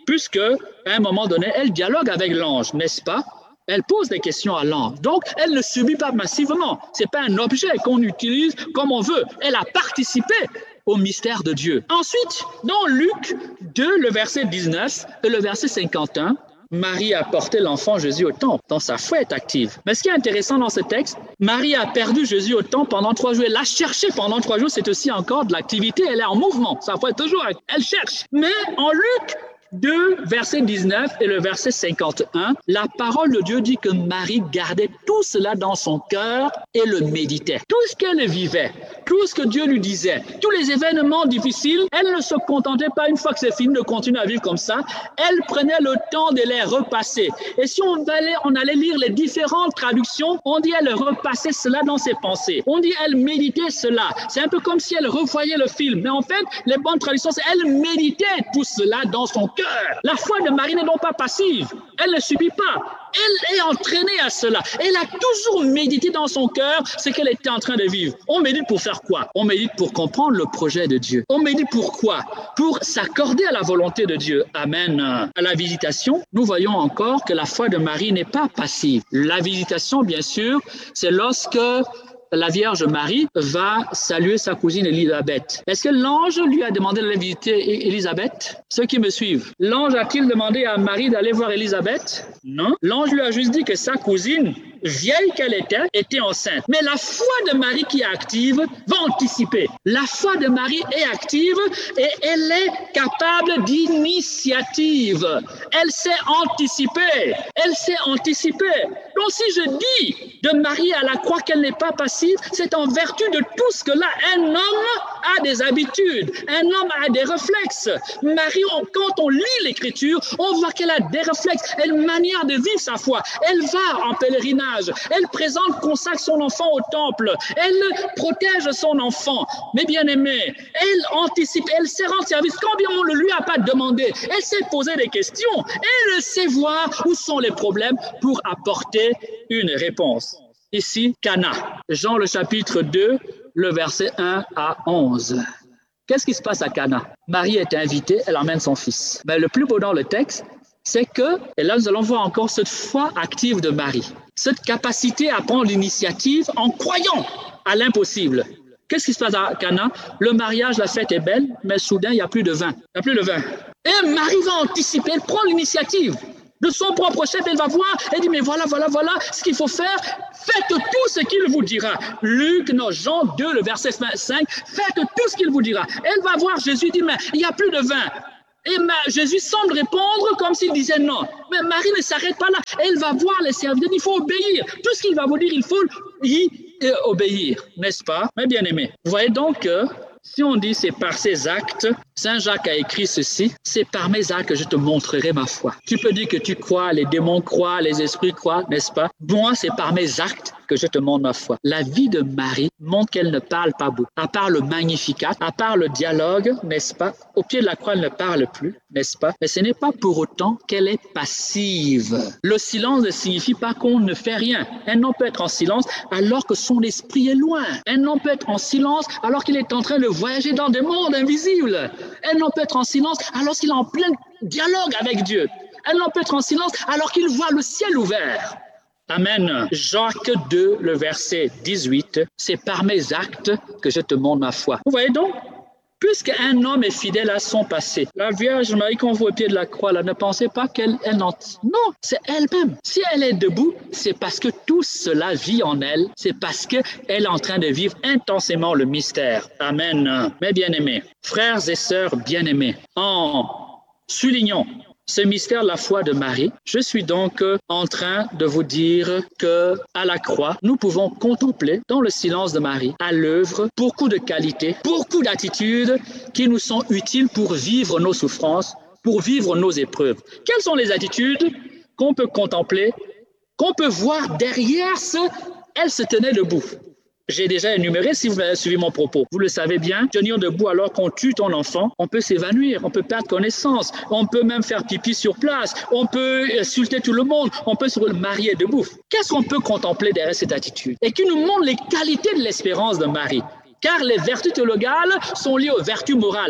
puisque à un moment donné, elle dialogue avec l'ange, n'est-ce pas? Elle pose des questions à l'ange. Donc, elle ne subit pas massivement. Ce n'est pas un objet qu'on utilise comme on veut. Elle a participé au mystère de Dieu. Ensuite, dans Luc deux, le verset dix-neuf et le verset cinquante et un, Marie a porté l'enfant Jésus au temple, donc sa foi est active. Mais ce qui est intéressant dans ce texte, Marie a perdu Jésus au temple pendant trois jours. Elle l'a cherché pendant trois jours, c'est aussi encore de l'activité, elle est en mouvement. Sa foi est toujours active, elle cherche. Mais en Luc deux, verset dix-neuf et le verset cinquante et un, la parole de Dieu dit que Marie gardait tout cela dans son cœur et le méditait. Tout ce qu'elle vivait, tout ce que Dieu lui disait, tous les événements difficiles, elle ne se contentait pas une fois que c'est fini de continuer à vivre comme ça. Elle prenait le temps de les repasser. Et si on allait, on allait lire les différentes traductions, on dit elle repassait cela dans ses pensées. On dit elle méditait cela. C'est un peu comme si elle revoyait le film. Mais en fait, les bonnes traductions, c'est elle méditait tout cela dans son cœur. La foi de Marie n'est donc pas passive. Elle ne subit pas. Elle est entraînée à cela. Elle a toujours médité dans son cœur ce qu'elle était en train de vivre. On médite pour faire quoi? On médite pour comprendre le projet de Dieu. On médite pourquoi? Pour s'accorder à la volonté de Dieu. Amen. À la visitation, nous voyons encore que la foi de Marie n'est pas passive. La visitation, bien sûr, c'est lorsque la Vierge Marie va saluer sa cousine Élisabeth. Est-ce que l'ange lui a demandé d'aller visiter Élisabeth? Ceux qui me suivent. L'ange a-t-il demandé à Marie d'aller voir Élisabeth? Non. L'ange lui a juste dit que sa cousine, vieille qu'elle était, était enceinte. Mais la foi de Marie qui est active va anticiper. La foi de Marie est active et elle est capable d'initiative. Elle sait anticiper. Elle sait anticiper. Donc si je dis de Marie à la croix qu'elle n'est pas passive, c'est en vertu de tout ce que là, un homme a des habitudes, un homme a des réflexes. Marie, on, quand on lit l'Écriture, on voit qu'elle a des réflexes, une manière de vivre sa foi. Elle va en pèlerinage, elle présente, consacre son enfant au temple, elle protège son enfant. Mais bien aimé, elle anticipe, elle sait rendre service. Quand bien on ne lui a pas demandé, elle sait poser des questions, elle sait voir où sont les problèmes pour apporter une réponse. Ici, Cana, Jean le chapitre deux, le verset un à onze. Qu'est-ce qui se passe à Cana? Marie est invitée, elle emmène son fils. Mais le plus beau dans le texte, c'est que, et là nous allons voir encore cette foi active de Marie, cette capacité à prendre l'initiative en croyant à l'impossible. Qu'est-ce qui se passe à Cana? Le mariage, la fête est belle, mais soudain, il n'y a plus de vin. Il n'y a plus de vin. Et Marie va anticiper, elle prend l'initiative. De son propre chef, elle va voir, elle dit, mais voilà, voilà, voilà ce qu'il faut faire. Faites tout ce qu'il vous dira. Luc, non, Jean deux, le verset cinq, faites tout ce qu'il vous dira. Elle va voir Jésus, dit, mais il n'y a plus de vin. Et ma, Jésus semble répondre comme s'il disait non. Mais Marie ne s'arrête pas là. Elle va voir les serviteurs, il faut obéir. Tout ce qu'il va vous dire, il faut y obéir, n'est-ce pas? Mais bien aimé, vous voyez donc que si on dit c'est par ses actes, Saint Jacques a écrit ceci, c'est par mes actes que je te montrerai ma foi. Tu peux dire que tu crois, les démons croient, les esprits croient, n'est-ce pas? Moi, c'est par mes actes que je te montre ma foi. La vie de Marie montre qu'elle ne parle pas beaucoup. À part le Magnificat, à part le dialogue, n'est-ce pas? Au pied de la croix, elle ne parle plus, n'est-ce pas? Mais ce n'est pas pour autant qu'elle est passive. Le silence ne signifie pas qu'on ne fait rien. Un homme peut être en silence alors que son esprit est loin. Un homme peut être en silence alors qu'il est en train de voyager dans des mondes invisibles. Un homme peut être en silence alors qu'il est en plein dialogue avec Dieu. Un homme peut être en silence alors qu'il voit le ciel ouvert. Amen. Jacques deux, le verset dix-huit, c'est par mes actes que je te montre ma foi. Vous voyez donc, puisqu'un homme est fidèle à son passé, la Vierge Marie qu'on voit au pied de la croix, là, ne pensez pas qu'elle est nantie. Non, c'est elle-même. Si elle est debout, c'est parce que tout cela vit en elle, c'est parce qu'elle est en train de vivre intensément le mystère. Amen. Mes bien-aimés, frères et sœurs bien-aimés, en soulignant ce mystère de la foi de Marie, je suis donc en train de vous dire que à la croix, nous pouvons contempler dans le silence de Marie, à l'œuvre, beaucoup de qualités, beaucoup d'attitudes qui nous sont utiles pour vivre nos souffrances, pour vivre nos épreuves. Quelles sont les attitudes qu'on peut contempler, qu'on peut voir derrière ce « elle se tenait debout ». J'ai déjà énuméré, si vous avez suivi mon propos. Vous le savez bien, tenir debout alors qu'on tue ton enfant, on peut s'évanouir, on peut perdre connaissance, on peut même faire pipi sur place, on peut insulter tout le monde, on peut se marier debout. Qu'est-ce qu'on peut contempler derrière cette attitude? Et qui nous montre les qualités de l'espérance de Marie. Car les vertus théologales sont liées aux vertus morales.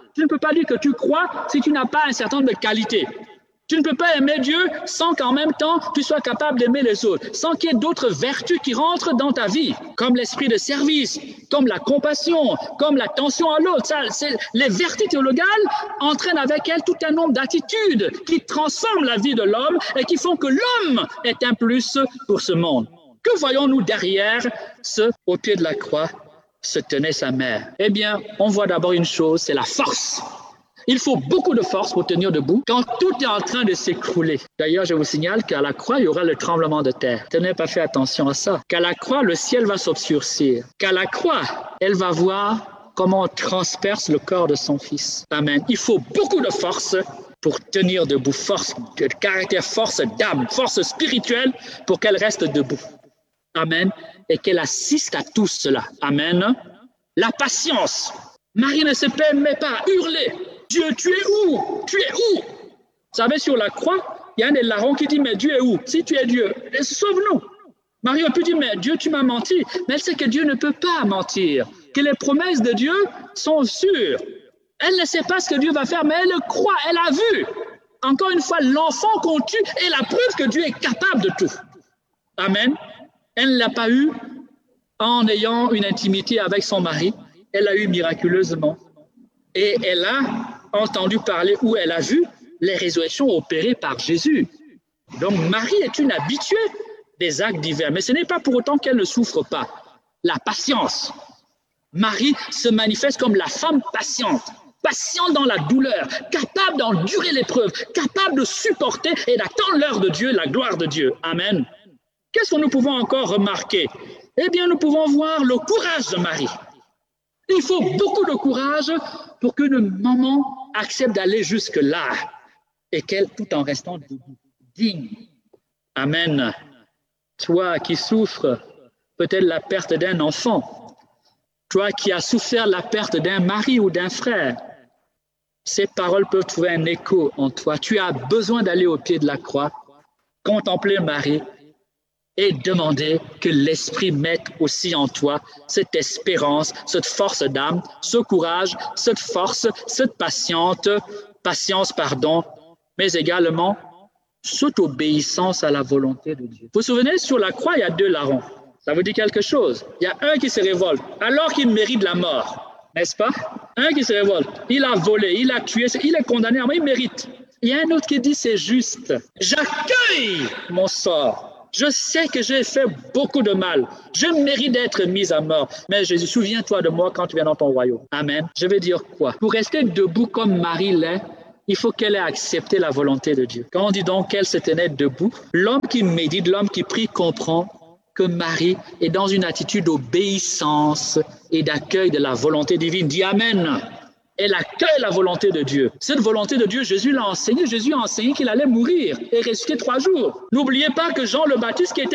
Tu ne peux pas dire que tu crois si tu n'as pas un certain nombre de qualités. Tu ne peux pas aimer Dieu sans qu'en même temps tu sois capable d'aimer les autres, sans qu'il y ait d'autres vertus qui rentrent dans ta vie, comme l'esprit de service, comme la compassion, comme l'attention à l'autre. Ça, c'est, les vertus théologales entraînent avec elles tout un nombre d'attitudes qui transforment la vie de l'homme et qui font que l'homme est un plus pour ce monde. Que voyons-nous derrière ce au pied de la croix se tenait sa mère? Eh bien, on voit d'abord une chose, c'est la force. Il faut beaucoup de force pour tenir debout quand tout est en train de s'écrouler. D'ailleurs, je vous signale qu'à la croix, il y aura le tremblement de terre. Tenez pas fait attention à ça. Qu'à la croix, le ciel va s'obscurcir. Qu'à la croix, elle va voir comment on transperce le corps de son fils. Amen. Il faut beaucoup de force pour tenir debout. Force de caractère, force d'âme, force spirituelle pour qu'elle reste debout. Amen. Et qu'elle assiste à tout cela. Amen. La patience. Marie ne se permet pas hurler. Dieu, tu es où? Tu es où? Vous savez, sur la croix, il y a un des larrons qui dit, mais Dieu est où? Si tu es Dieu, sauve-nous. Marie a pu dire, mais Dieu, tu m'as menti. Mais elle sait que Dieu ne peut pas mentir, que les promesses de Dieu sont sûres. Elle ne sait pas ce que Dieu va faire, mais elle le croit, elle a vu. Encore une fois, l'enfant qu'on tue est la preuve que Dieu est capable de tout. Amen. Elle ne l'a pas eu en ayant une intimité avec son mari. Elle l'a eu miraculeusement. Et elle a entendu parler ou elle a vu les résurrections opérées par Jésus. Donc Marie est une habituée des actes divers, mais ce n'est pas pour autant qu'elle ne souffre pas. La patience. Marie se manifeste comme la femme patiente, patiente dans la douleur, capable d'endurer l'épreuve, capable de supporter et d'attendre l'heure de Dieu, la gloire de Dieu. Amen. Qu'est-ce que nous pouvons encore remarquer? Eh bien, nous pouvons voir le courage de Marie. Il faut beaucoup de courage pour qu'une maman accepte d'aller jusque-là et qu'elle, tout en restant digne. Amen. Toi qui souffres peut-être la perte d'un enfant, toi qui as souffert la perte d'un mari ou d'un frère, ces paroles peuvent trouver un écho en toi. Tu as besoin d'aller au pied de la croix, contempler Marie et demander que l'Esprit mette aussi en toi cette espérance, cette force d'âme, ce courage, cette force, cette patiente, patience, pardon, mais également cette obéissance à la volonté de Dieu. Vous vous souvenez, sur la croix, il y a deux larrons. Ça vous dit quelque chose? Il y a un qui se révolte, alors qu'il mérite la mort, n'est-ce pas? Un qui se révolte, il a volé, il a tué, il est condamné, mais il mérite. Il y a un autre qui dit, c'est juste. J'accueille mon sort. Je sais que j'ai fait beaucoup de mal. Je mérite d'être mis à mort. Mais Jésus, souviens-toi de moi quand tu viens dans ton royaume. Amen. Je veux dire quoi? Pour rester debout comme Marie l'est, il faut qu'elle ait accepté la volonté de Dieu. Quand on dit donc qu'elle se tenait debout, l'homme qui médite, l'homme qui prie comprend que Marie est dans une attitude d'obéissance et d'accueil de la volonté divine. Dis Amen. Elle accueille la volonté de Dieu. Cette volonté de Dieu, Jésus l'a enseigné. Jésus a enseigné qu'il allait mourir et ressusciter trois jours. N'oubliez pas que Jean le Baptiste, qui était